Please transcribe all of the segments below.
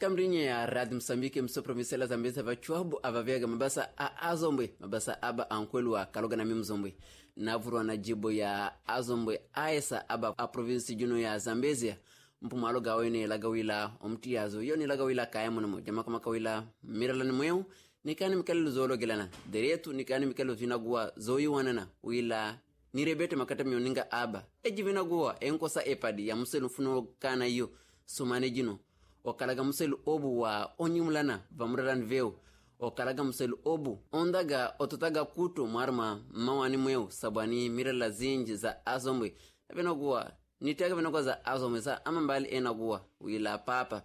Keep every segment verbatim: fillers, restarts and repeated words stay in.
Chikamrinye ya Radio Msambiki msopromisela Zambeza vachuabu avaviaga mabasa a azombwe mabasa aba ankwelua kaloga na mimzombwe navurwa na jibo ya azombwe aesa aba a provinsi juno ya Zambezia mpumalo gawene lagawila omtiazo yoni lagawila kayamunamo jamaka makawila mirala nimweu nikani mikalilu zolo gelana deretu nikani mikalilu vinagua zoyi wanana wila nirebete makata mioninga aba eji vinagua enkosa epadi ya muselu funo kana iyo sumane jino okalaga muselu obu wa onyumlana vamuraran veu okalaga muselu obu ondaga ototaga kuto marma mawani mweu sabani mirala zinji za azombwe vinagua nitaga vinagua za azombwe sa ama mbali enagua wila papa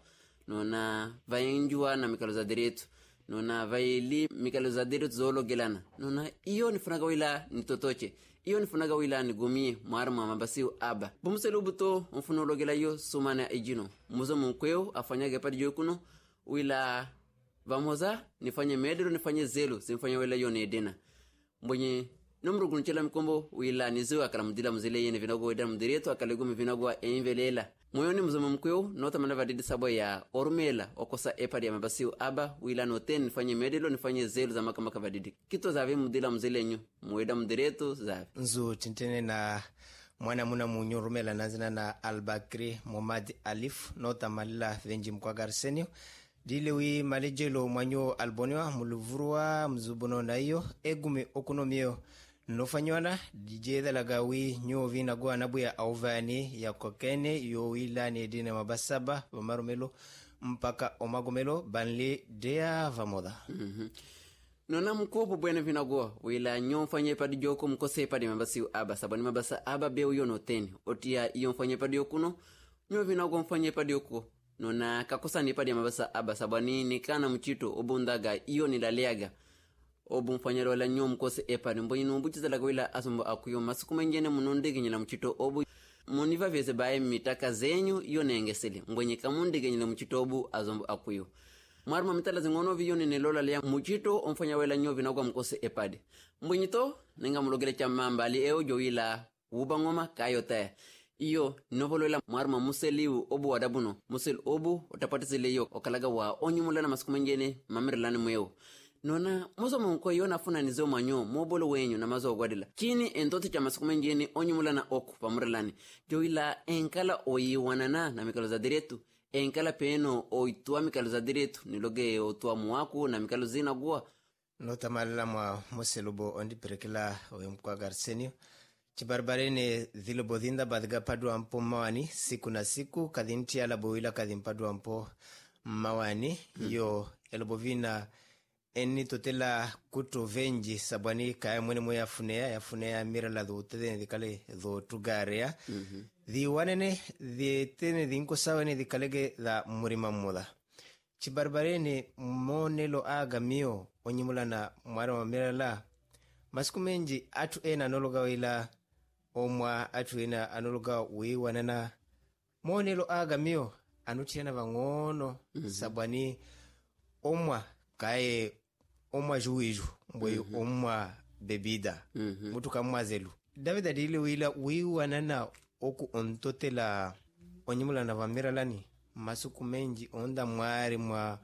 nona vayenjua na mikalo za deretu nona vaili mikalo za deretu zolo gelana nona iyo nifunaga wila nitotoche iyo nifunaga wila nigumie marma mabasiu aba bumuselu buto mfuno gela yo sumana ejino muzo munkweo afanyage padi jokuno wila vamoza nifanye medero nifanye zelo simfanye wila yo nedena mbonye nomru gunchela mkombo wila nizo akala mudila muzile yene vinago weda mudireto akalego mvinago envelela moyoni muzo munkweo nota manava didi sabo ya ormela okosa epadi ya mabasiu aba wila noten nifanye medero nifanye zelo za maka maka vadidi kito zave mudila muzile nyo mweda mudireto zave nzu tintene na mwana muna munyo rumela nazina na Albakri Momad Alif nota malila venji mkwa garsenio dilewi malejelo mwanyo albonyo muluvurwa mzubono na iyo egume okunomio nofanywana dijeda lagawi nyo vina gwa nabuya auvani ya kokene yo ilani edine mabasaba vamarumelo mpaka omagomelo banli dea vamoda mm-hmm. Nona mkopo bwene vinagua wila nyo mfanye padi joko mkose padi mabasi aba sabani mabasa aba beo yo noteni otia iyo mfanye padi yokuno nyo vinagua mfanye padi yoko nona kakosa ni padi mabasa aba sabani nikana mchito obundaga iyo nilaleaga obu mfanye rola nyo mkose epadi mbonyi numbuchiza laga wila asumbo akuyo masuku mengene munondege njila mchito obu muniva vyeze bae mitaka zenyu iyo nengesele mbonyi kamundege njila mchito obu azumbo akuyo marma mitala zingono viyoni nelola lea mujito omfanya wela nyo vinagwa mkose epadi mbwenyito nenga mulogele cha mambali eo jo wila ubangoma kayotaya iyo novolola marma museliu obu wadabuno musel obu otapatizile yo okalaga wa onyumula na masiku mengene mamirlani mweo nona mozo mko yona funa nizo manyo mobolo wenyu na mazo gwadila kini entote cha masiku mengene onyumula na oku pamirlani jo wila enkala oyiwanana na mikalo za diretu enkala peno oitua mikalo za diretu niloge otua muwaku na mikalo zina gua nota malala mwa moselubo ondi perekila mkwa garsenio chibarbarene dhilobo dhinda badhiga padu ampo mawani siku na siku kadhinti ala bowila kadhimpadu ampo mawani hmm. Yo elobovina eni totela kuto venji sabwani kaya mwene mwe yafunea yafunea mira la dhutede dhikale dhutugarea mm-hmm. Dhi wanene dhi tene dhi nko sawane dhi kalege dha murima mmoda chibarbarene monelo aga mio onyimula na mwara wa mira la masiku menji atu ena anologa wila omwa atu ena anologa wii wanana monelo aga mio anutiana vangono mm-hmm. Sabwani omwa kae omwa juwiju mbwe mm-hmm. Omwa bebida mm-hmm. Mutu kamwa zelu Davida dili wila wii wanana oku ontotela onyimula na vamira lani masuku menji onda mwari mwa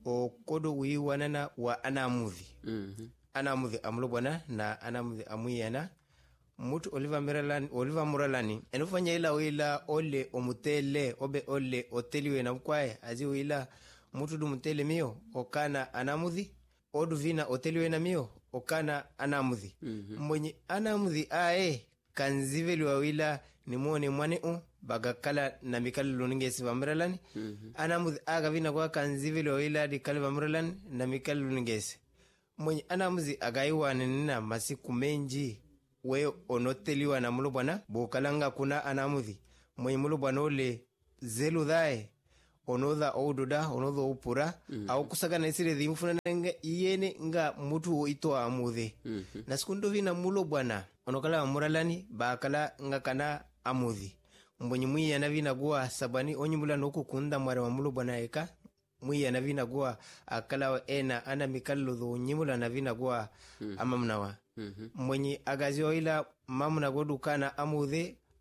okodo wii wanana wa anamuthi mm-hmm. Anamuthi amulobwana na anamuthi amuyana mutu oliva miralani oliva muralani enufanya ila wila ole omutele obe ole oteliwe na mkwae azi wila mutu du mutele mio okana anamuthi odu vina oteliwe na mio okana anamuthi mm-hmm. Mwenye anamuthi ae kanziveli wawila ni mwone mwane u bagakala na mikali luningesi vamralani mm-hmm. Anamuthi aga vina kwa kanziveli wawila di kali vamralani na mikali luningesi mwenye anamuthi agaiwa nina masiku menji we onoteliwa na mulubwana bokalanga kuna anamuthi mwenye mulubwana ole zelu dhae onodha oududa onodha upura mm-hmm. Au kusaga na isire dhimfuna nga iyene nga mutu ito amuthi mm-hmm. Na sikundo vina mulubwana onokala amuralani bakala nga kana amuthi mbonye mwi ya navina gua sabani onyimula noku kunda mware wa mulubwana eka mwi ya navina gua akala ena ana mikalo dho nyimula navina gua mm-hmm. Amamnawa mm-hmm. Mwenye agazio ila mamuna godu kana amuthi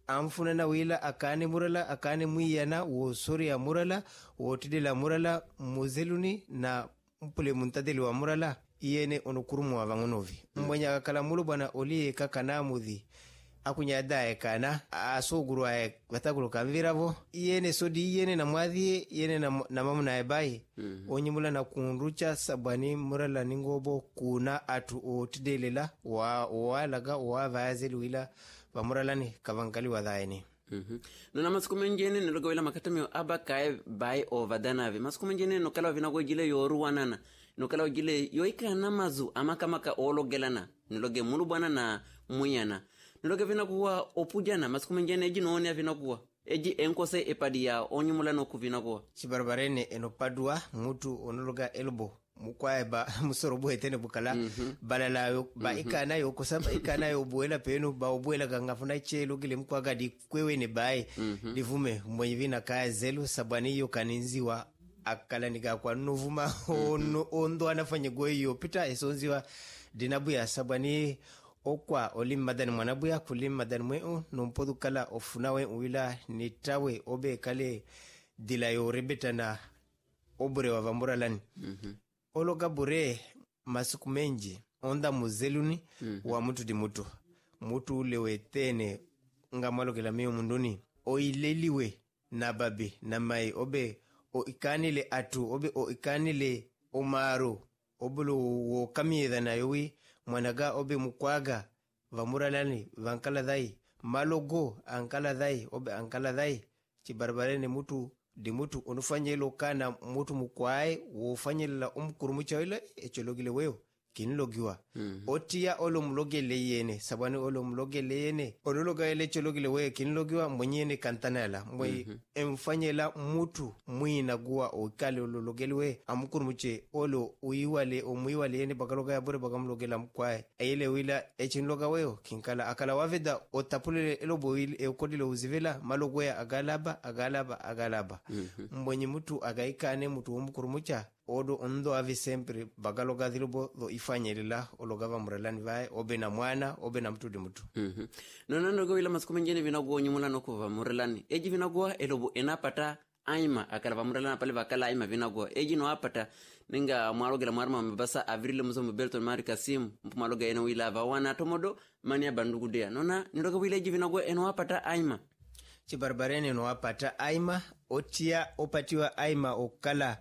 amfuna na wila akane murala akane mwiyana wo sori ya murala wo tidila murala muzeluni na mpule muntadili wa murala iyene onukurumu wa vangunovi mbwanya kakala mulu bwana oliye kakana mudhi akunya dae kana asoguru ae watakulu kamviravo iyene sodi iyene na mwadhi iyene na, na mamu na ebai mm -hmm. onyimula na kunrucha sabani murala ningobo kuna atu o tidelela wa walaga wa vazeli wila wa murala ni kavankali wa dhaini mm -hmm. nuna masukume njene niloga wila makatamio aba kae bai o vadanavi masukume njene nukala wavinago jile yoru wanana nukala wajile yoika na mazu ama kama ka ologelana niloge mulu bwana na muyana niloge vina kuwa opujana masukume njene eji noone vina kuwa eji enkose epadia onyumula noku vina kuwa chibarbarene enopadua mutu onologa elbo mukwae ba musorobo etene bukala mm -hmm. balala yo ba mm -hmm. ikana yo kusaba ikana yo buela penu ba obuela gangafuna chelo gile mkwaga di kwewe ne bai mm -hmm. divume mwenye kaya zelu sabani yo kaninziwa akala niga kwa novuma mm -hmm. ondo anafanya goyo pita esonziwa dinabuya sabani okwa olim madan mwanabuya kulim madan mweu nompodu kala ofunawe uwila nitawe obe kale dilayo rebetana obure wa vambura lani mm -hmm. ologa bure masuku menji onda muzeluni mm -hmm. wa mutu di mutu mutu ulewe tene nga malogela miyo munduni oileliwe na babi na mai obe o ikanile atu obe o ikanile omaro obulu wo kamiedha na yowi mwanaga obe mukwaga vamura lani vankala dhai malogo ankala dhai obe ankala dhai chibarbarene mutu di mutu onufanyelo kana mutu mukwae wofanyela umkurumucha ile echologile weo kinlogiwa mm -hmm. otia olo mlogele yene sabani olo mlogele yene onologa ile chologile weo kinlogiwa mwenyene kantanala mwe mm -hmm. emfanyela mutu mwina guwa okale olo logele we amkurumuche olo uiwale omuiwale yene bakaloga ya bure bakamlogela mkwae ile wila echinloga weo kinkala akala waveda otapule elo boil e okodile uzivela malogwe agalaba agalaba agalaba mm -hmm. mwenye mutu agaikane mutu omkurumucha odo ondo avi sempre bagaloga dhilobo do ifanyelila ologava muralani vae obe na mwana obe na mtu di mutu mhm mm nona ndogo ila masukume njene vinago nyumula nokuva muralani eji vinago elobo enapata aima akala va muralana pale vakala aima vinago eji no apata ninga mwalogela mwarma mbasa avril muzo Belton Mari Kasim mpumaloga eno wila va wana tomodo mania bandugudea nona ndogo wila eji vinago eno apata aima chibarbarene no apata aima otia opatiwa aima okala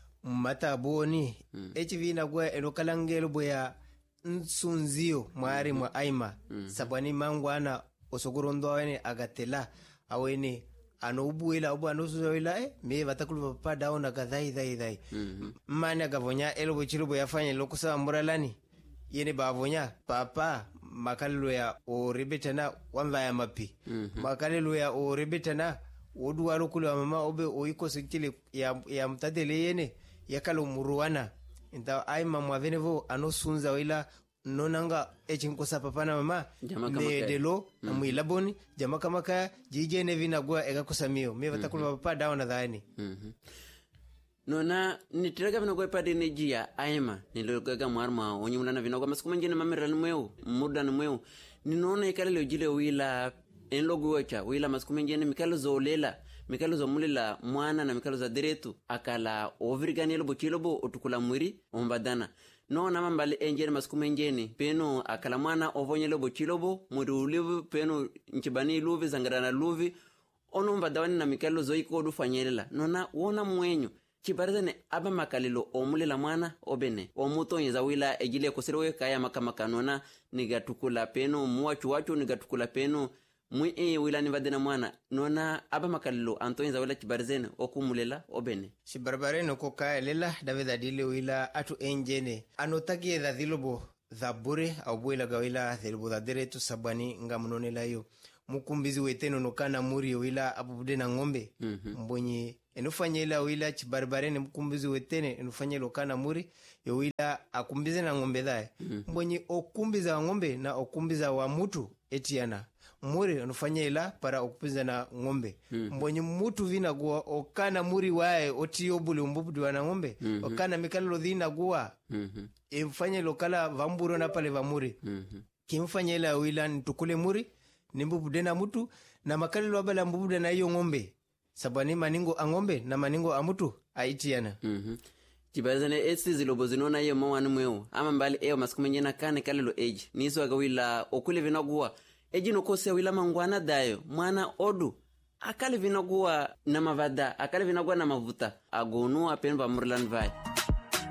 mata boni mm. echi vina gwe enokalangelo boya nsunzio mwari mwa aima mm. sabani mangwana osogorondo awene agatela awene anobuela obu anosuzoila eh me batakulu papa daona kadhai dhai dhai mm -hmm. mane gavonya elbo chirubo yafanya lokusa muralani yene bavonya papa makalelo ya orebetana wamba ya mapi mm -hmm. makalelo ya orebetana oduwalo kule mama obe oiko sikile ya ya mtadele yene yakalo muruwana inta aima mwavenevo anosunza wila nonanga echinkosa papa na mama ne delo na mm. mwilaboni jama kama kaya jije ne vinagwa ega kusamio me batakulu mm -hmm. papa dawa na dhani mhm mm nona nitiraga vinagwa pade nejia aima nilogaga mwarma onyumula na vinagwa masuku menjene mamera nimweu muda nimweu ninona ikalele ujile wila enlogo wacha wila masuku menjene mikalo zolela mikalo za mulila mwana na mikalo za deretu akala ovriganelo bochilobo otukula mwiri ombadana no na mambale enjene masukume njene peno akala mwana ovonyelo bochilobo muri ulivu peno nchibani luvi zangarana luvi ono mbadawani na mikalo zoiko odufanyelela nona wona mwenyo chibarazane aba makalilo omulela mwana obene omuto nyeza wila ejile koserewe kaya makamaka nona nigatukula peno muwachu wachu nigatukula peno mwi e wila ni vadena mwana nona aba makalilo antoinza wila chibarzene okumulela obene chibarbarene ko kaelela davida dile wila atu enjene anotaki edha dhilobo dha bure au bwela gawila dhilobo dha deretu sabani nga munonela yo mukumbizi weteno nokana muri wila abubude na ngombe mm -hmm. mbonye enufanyela wila chibarbarene mukumbizi wetene enufanyela kana muri yo wila akumbize na ngombe dhae mm -hmm. mbonye okumbiza ngombe na okumbiza wa mutu etiana muri onufanyela para okupiza na ngombe mm -hmm. mbonye mutu vina gua okana muri wae otiyo buli umbubudu wa na ngombe mm -hmm. okana mikalilo dhina gua mm -hmm. emfanyela okala vamburo na pale vamuri mm -hmm. kimfanyela wila ntukule muri ni mbubude na mutu na makalelo abala mbubude na iyo ngombe sabani maningo a ngombe na maningo a mutu aitiana. Mhm. Mm Chibazane esi zilobo zinona iyo mawani mweo ama mbali eo masiku na kane kalelo eji niso agawila okule vinagua eji nokose wila mangwana dayo mwana odu akali vinagua na mavada akali vinagua na mavuta agonu apenba murlan vai